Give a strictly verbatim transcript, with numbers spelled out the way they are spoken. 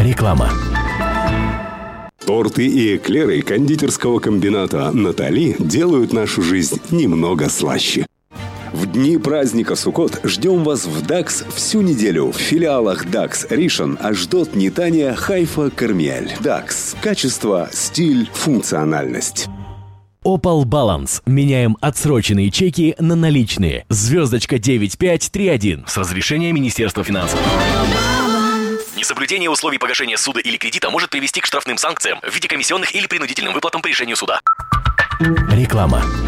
Реклама. Торты и эклеры кондитерского комбината «Натали» делают нашу жизнь немного слаще. В дни праздника Суккот ждем вас в ДАКС всю неделю. В филиалах ДАКС Ришон, Ашдод, Нетания, Хайфа, Кармиэль. ДАКС. Качество, стиль, функциональность. Opal Balance. Меняем отсроченные чеки на наличные. Звездочка девять пять три один. С разрешения Министерства финансов. Несоблюдение условий погашения суда или кредита может привести к штрафным санкциям в виде комиссионных или принудительным выплатам по решению суда. Реклама.